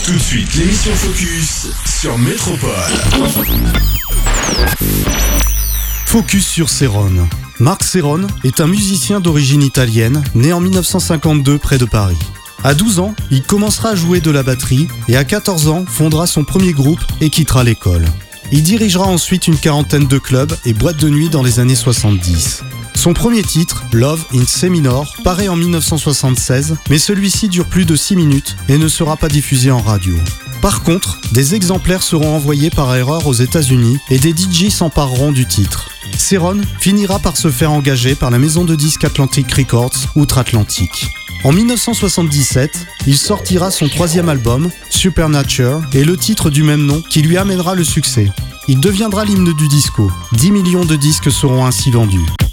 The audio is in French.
Tout de suite, l'émission Focus sur Métropole. Focus sur Cerrone. Marc Cerrone est un musicien d'origine italienne, né en 1952 près de Paris. À 12 ans, il commencera à jouer de la batterie et à 14 ans, fondera son premier groupe et quittera l'école. Il dirigera ensuite une quarantaine de clubs et boîtes de nuit dans les années 70. Son premier titre, Love in C minor, paraît en 1976, mais celui-ci dure plus de 6 minutes et ne sera pas diffusé en radio. Par contre, des exemplaires seront envoyés par erreur aux États-Unis et des DJ s'empareront du titre. Cerrone finira par se faire engager par la maison de disques Atlantic Records outre-Atlantique. En 1977, il sortira son troisième album, Supernature, et le titre du même nom qui lui amènera le succès. Il deviendra l'hymne du disco. 10 millions de disques seront ainsi vendus.